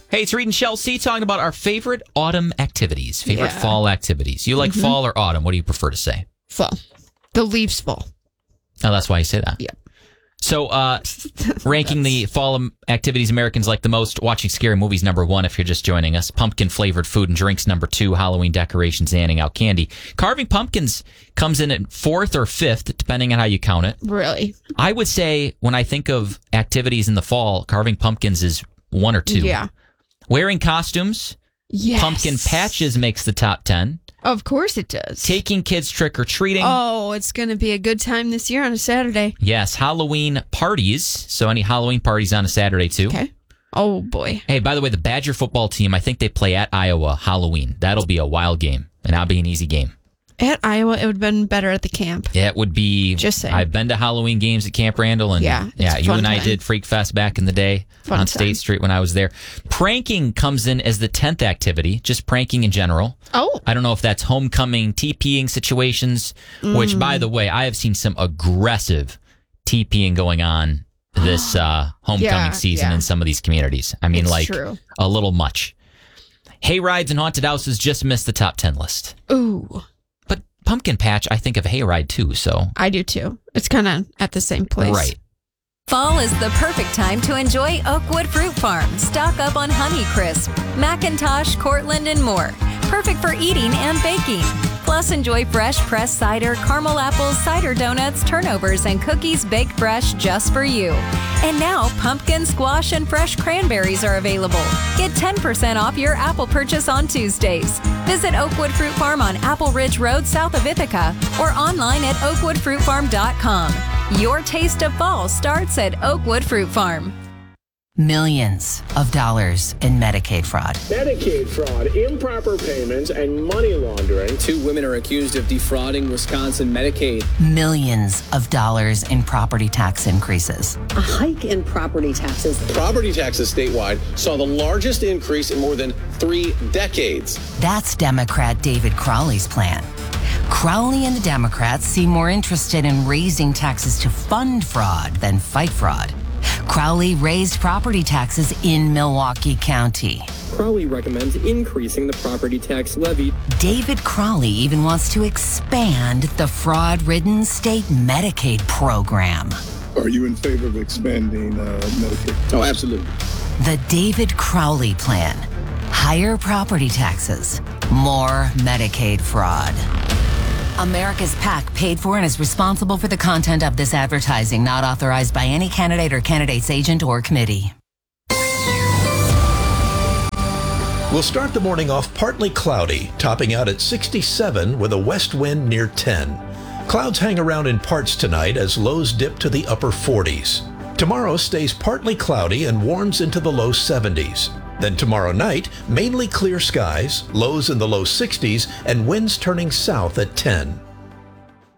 Hey, it's Reed and Chelsea talking about our favorite autumn activities, favorite fall activities. You like fall or autumn? What do you prefer to say? Fall. The leaves fall. Oh, that's why you say that. Yeah. So, ranking the fall activities Americans like the most, watching scary movies, number 1, if you're just joining us. Pumpkin-flavored food and drinks, number 2. Halloween decorations, handing out candy. Carving pumpkins comes in at 4th or 5th, depending on how you count it. Really? I would say, when I think of activities in the fall, carving pumpkins is 1 or 2. Yeah. Wearing costumes. Yes. Pumpkin patches makes the top 10. Of course it does. Taking kids trick-or-treating. Oh, it's going to be a good time this year on a Saturday. Yes, Halloween parties. So any Halloween parties on a Saturday, too. Okay. Oh, boy. Hey, by the way, the Badger football team, I think they play at Iowa Halloween. That'll be a wild game, and that'll be an easy game. At Iowa, it would have been better at the camp. Yeah, it would be. Just saying. I've been to Halloween games at Camp Randall, and you and I did Freak Fest back in the day on State Street when I was there. Pranking comes in as the 10th activity, just pranking in general. Oh. I don't know if that's homecoming, TPing situations, which, by the way, I have seen some aggressive TPing going on this homecoming season in some of these communities. I mean, it's true. A little much. Hay rides and haunted houses just missed the top 10 list. Ooh. But pumpkin patch, I think of hayride too, so. I do too. It's kind of at the same place. Right. Fall is the perfect time to enjoy Oakwood Fruit Farm. Stock up on Honeycrisp, Macintosh, Cortland, and more. Perfect for eating and baking. Plus, enjoy fresh pressed cider, caramel apples, cider donuts, turnovers, and cookies baked fresh just for you. And now, pumpkin, squash, and fresh cranberries are available. Get 10% off your apple purchase on Tuesdays. Visit Oakwood Fruit Farm on Apple Ridge Road south of Ithaca or online at oakwoodfruitfarm.com. Your taste of fall starts at Oakwood Fruit Farm. Millions of dollars in Medicaid fraud. Medicaid fraud, improper payments, and money laundering. 2 women are accused of defrauding Wisconsin Medicaid. Millions of dollars in property tax increases. A hike in property taxes. Property taxes statewide saw the largest increase in more than 3 decades. That's Democrat David Crowley's plan. Crowley and the Democrats seem more interested in raising taxes to fund fraud than fight fraud. Crowley raised property taxes in Milwaukee County. Crowley recommends increasing the property tax levy. David Crowley even wants to expand the fraud-ridden state Medicaid program. Are you in favor of expanding Medicaid? Oh, absolutely. The David Crowley plan. Higher property taxes, more Medicaid fraud. America's PAC paid for and is responsible for the content of this advertising, not authorized by any candidate or candidate's agent or committee. We'll start the morning off partly cloudy, topping out at 67 with a west wind near 10. Clouds hang around in parts tonight as lows dip to the upper 40s. Tomorrow stays partly cloudy and warms into the low 70s. Then tomorrow night, mainly clear skies, lows in the low 60s, and winds turning south at 10.